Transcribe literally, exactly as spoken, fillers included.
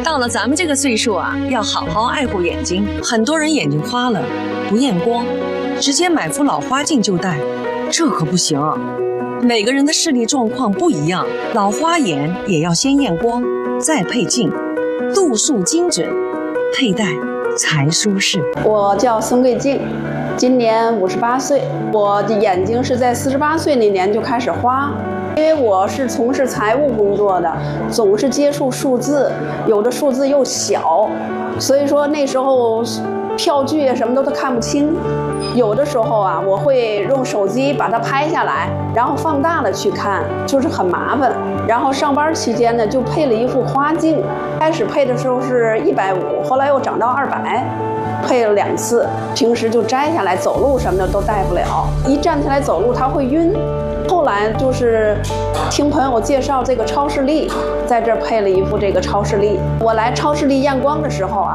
到了咱们这个岁数啊，要好好爱护眼睛。很多人眼睛花了，不验光，直接买副老花镜就戴，这可不行。每个人的视力状况不一样，老花眼也要先验光，再配镜，度数精准，佩戴才舒适。 我叫孙桂静，今年五十八岁。我的眼睛是在四十八岁那年就开始花，因为我是从事财务工作的，总是接触数字，有的数字又小，所以说那时候票据啊什么的都看不清。有的时候啊，我会用手机把它拍下来，然后放大了去看，就是很麻烦。然后上班期间呢，就配了一副花镜，开始配的时候是一百五，后来又涨到二百，配了两次。平时就摘下来，走路什么的都戴不了，一站起来走路它会晕。后来就是听朋友介绍这个超视力，在这儿配了一副这个超视力。我来超视力验光的时候啊，